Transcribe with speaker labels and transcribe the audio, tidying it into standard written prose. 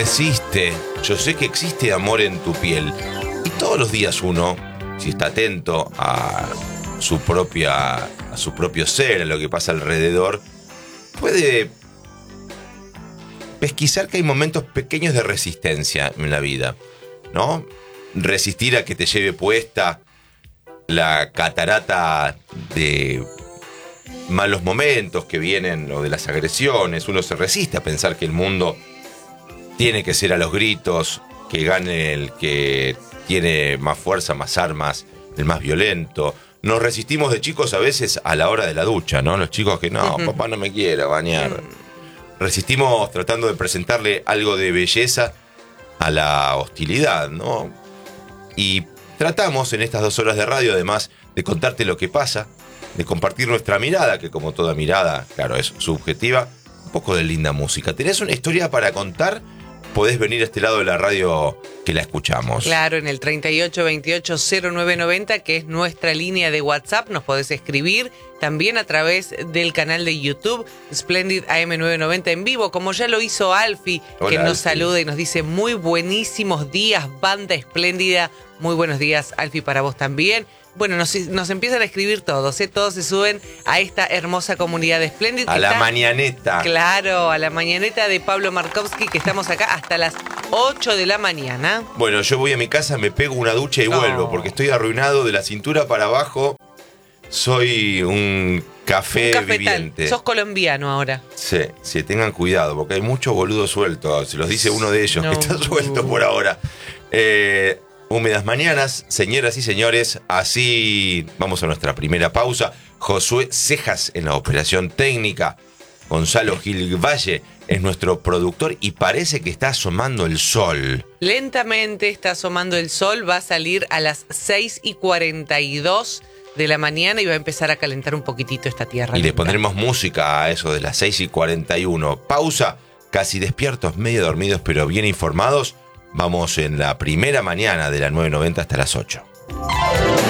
Speaker 1: resiste. Yo sé que existe amor en tu piel. Y todos los días uno, si está atento a su propio ser, a lo que pasa alrededor, puede pesquisar que hay momentos pequeños de resistencia en la vida, ¿no? Resistir a que te lleve puesta la catarata de malos momentos que vienen, o de las agresiones. Uno se resiste a pensar que el mundo tiene que ser a los gritos, que gane el que tiene más fuerza, más armas, el más violento. Nos resistimos de chicos a veces a la hora de la ducha, ¿no? Los chicos que no, papá no me quiere bañar. Resistimos tratando de presentarle algo de belleza a la hostilidad, ¿no? Y tratamos en estas 2 horas de radio, además de contarte lo que pasa, de compartir nuestra mirada, que como toda mirada, claro, es subjetiva, un poco de linda música. ¿Tenés una historia para contar? Podés venir a este lado de la radio que la escuchamos.
Speaker 2: Claro, en el 3828-0990, que es nuestra línea de WhatsApp, nos podés escribir también a través del canal de YouTube Splendid AM990 en vivo, como ya lo hizo Alfie, que nos saluda y nos dice muy buenísimos días, banda espléndida. Muy buenos días, Alfie, para vos también. Bueno, nos empiezan a escribir todos, ¿eh? Todos se suben a esta hermosa comunidad de Splendid.
Speaker 1: A la mañaneta.
Speaker 2: Claro, a la mañaneta de Pablo Markovsky, que estamos acá hasta las 8 de la mañana.
Speaker 1: Bueno, yo voy a mi casa, me pego una ducha y vuelvo, porque estoy arruinado de la cintura para abajo. Soy un café viviente.
Speaker 2: Sos colombiano ahora.
Speaker 1: Sí, tengan cuidado, porque hay mucho boludo suelto. Se los dice uno de ellos, que está suelto por ahora. Húmedas mañanas, señoras y señores. Así vamos a nuestra primera pausa. Josué Cejas en la operación técnica. Gonzalo Gil Valle es nuestro productor y parece que está asomando el sol.
Speaker 2: Lentamente está asomando el sol. Va a salir a las 6:42 de la mañana y va a empezar a calentar un poquitito esta tierra.
Speaker 1: Y le pondremos música a eso de las 6:41. Pausa, casi despiertos, medio dormidos, pero bien informados. Vamos en la primera mañana de la 990 hasta las 8.